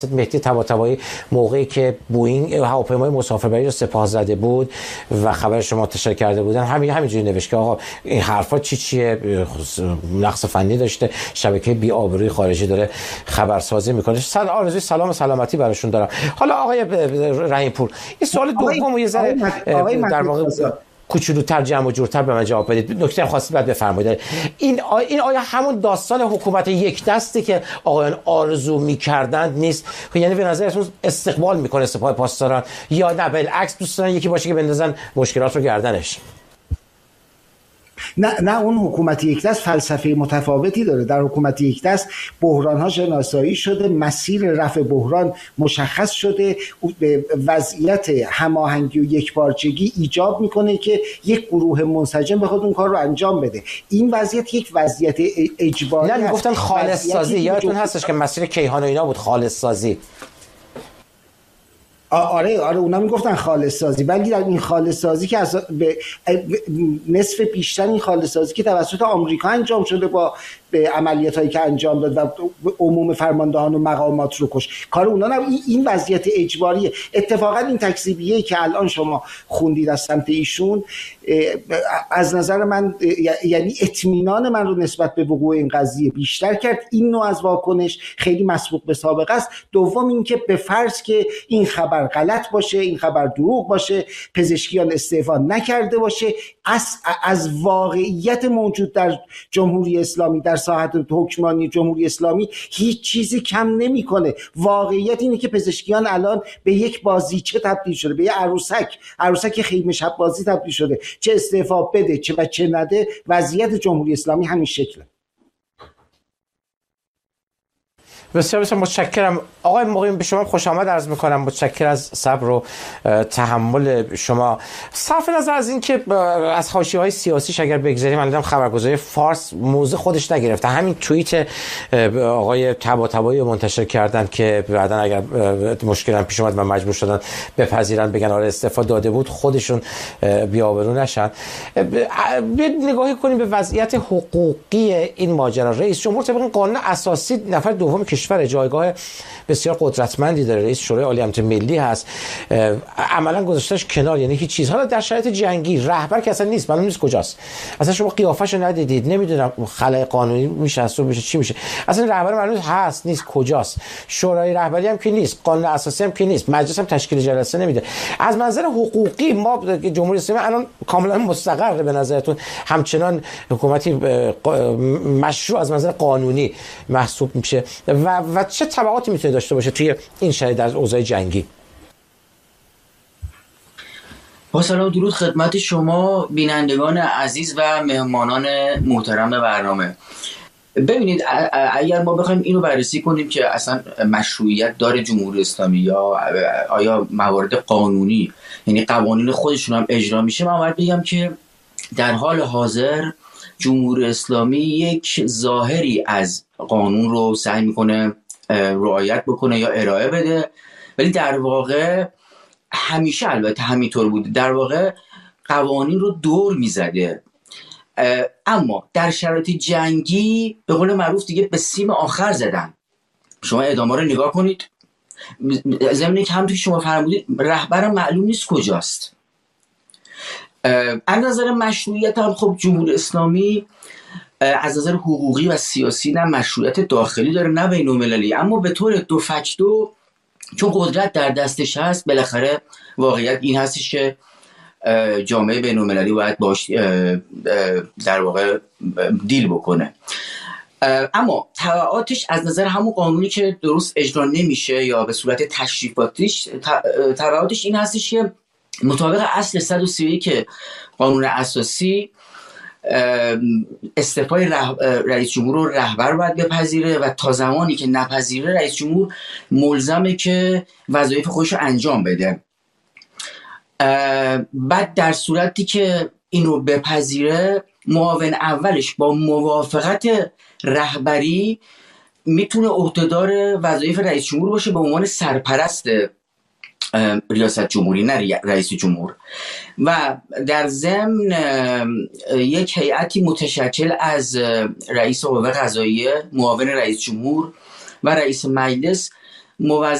مهدی طباطبایی موقعی که بوئینگ هواپیمای مسافربری رو سپاه زده بود و خبرش رو منتشر کرده بودن همینجوری نوشت که آقا این حرفا چیه، نقص فنی داشته، شبکه بی آبروی خارجی داره خبرسازی میکنه. آرزوی سلام و سلامتی براشون دارم. حالا آقای رحیم پور، این سوال دوم یه ذره در واقع کوچولوتر جمع و جورتر به من جواب بدید. نکته خاصی بعد بفرمایید. این آیا همون داستان حکومت یک دستی که آقایان آرزو می‌کردند نیست؟ یعنی به نظرتون استقبال میکنه سپاه پاسداران، یا نه بالعکس دوست دارن یکی باشه که بندازن مشکلات رو گردنش؟ نه اون حکومت یک دست فلسفه متفاوتی داره. در حکومت یک دست بحران‌ها شناسایی شده، مسیر رفع بحران مشخص شده، وضعیت هماهنگی و یکپارچگی ایجاب میکنه که یک گروه منسجم بخواد اون کار رو انجام بده. این وضعیت یک وضعیت اجباری نه میگفتن خالص سازی، یادتون هستش که مسیر کیهان و اینا بود، خالص سازی. آره اونا میگفتن خالص سازی، ولی در این خالص سازی که از نصف بیشتر این خالص سازی که توسط آمریکا انجام شده با عملیاتایی که انجام داد و عموم فرماندهان و مقامات رو کش، کار اونا نه. این وضعیت اجباریه. اتفاقا این تکذیبیه که الان شما خوندید از سمت ایشون از نظر من یعنی اطمینان من رو نسبت به وقوع این قضیه بیشتر کرد. این نوع از واکنش خیلی مسبوق به سابقه است. دوم اینکه به فرض که این خبر غلط باشه، این خبر دروغ باشه، پزشکیان استعفا نکرده باشه، از واقعیت موجود در جمهوری اسلامی، در ساحت حکمرانی جمهوری اسلامی هیچ چیزی کم نمیکنه. واقعیت اینه که پزشکیان الان به یک بازیچه تبدیل شده، به یک عروسک خیمه شب بازی تبدیل شده. چه استعفا بده چه نده، وضعیت جمهوری اسلامی همین شکله. بسیار بسیار متشکرم آقای مقیم، به شما خوش آمد عرض میکنم. متشکر از صبر و تحمل شما. صرف نظر از این که از حاشیه‌های سیاسیش اگر بگذاریم، الان خبرگزاری فارس موضع خودش نگرفته، همین توییت آقای طباطبایی منتشر کردن که بعداً اگر مشکل پیش اومد و مجبور شدن بپذیرن بگن آره استعفا داده بود، خودشون بی‌آبرو نشن. نگاهی کنیم به وضعیت حقوقی این ماجرا. رئیس جمهور طبق قانون اساسی نفر دوم کشور، جایگاه بسیار قدرتمندی داره، رئیس شورای عالی امنیت ملی هست، عملا گذاشتهش کنار، یعنی هیچ چیز. حالا در شرایط جنگی رهبر که اصلا نیست، معلوم نیست کجاست، اصلا شما قیافه‌شو ندیدید، نمیدونم خلای قانونی میشه اصلا میشه چی میشه، اصلا رهبر معلوم هست نیست کجاست، شورای رهبری هم که نیست، قانون اساسی هم که نیست، مجلس هم تشکیل جلسه نمیده. از منظر حقوقی ما جمهوری اسلامی الان کاملا مستقر به نظرتون همچنان حکومتی مشروع از منظر قانونی محسوب میشه و چه تبعاتی میتونه داشته باشه توی این شرایط در اوضاع جنگی؟ با سلام و درود خدمت شما بینندگان عزیز و مهمانان محترم برنامه. ببینید، اگر ما بخوایم اینو بررسی کنیم که اصلا مشروعیت داره جمهوری اسلامی یا آیا موارد قانونی یعنی قوانین خودشون هم اجرا میشه، من باید بگم که در حال حاضر جمهوری اسلامی یک ظاهری از قانون رو سعی میکنه رعایت بکنه یا ارائه بده، ولی در واقع همیشه البته همینطور بوده، در واقع قوانین رو دور میزده. اما در شرایط جنگی به قول معروف دیگه به سیم آخر زدن. شما ادامه رو نگاه کنید، ضمن که همونطور که شما فرمودید رهبرم معلوم نیست کجاست. از نظر مشروعیت هم خب جمهوری اسلامی از نظر حقوقی و سیاسی نه مشروعیت داخلی داره نه بین‌المللی، اما به طور دو فکتو چون قدرت در دستش هست، بالاخره واقعیت این هستش که جامعه بین‌المللی باید باش در واقع دیل بکنه. اما تبعاتش از نظر همون قانونی که درست اجرا نمیشه یا به صورت تشریفاتیش، تبعاتش این هستش که مطابق اصل 131 قانون اساسی استعفای رئیس جمهور رو رهبر باید بپذیره و تا زمانی که نپذیره رئیس جمهور ملزمه که وظایف خودش رو انجام بده. بعد در صورتی که این رو بپذیره، معاون اولش با موافقت رهبری میتونه عهدهدار وظایف رئیس جمهور باشه به عنوان سرپرست ریاست جمهوری، نه رئیس جمهور. و در ضمن یک هیئتی متشکل از رئیس قوه قضاییه، معاون رئیس جمهور و رئیس مجلس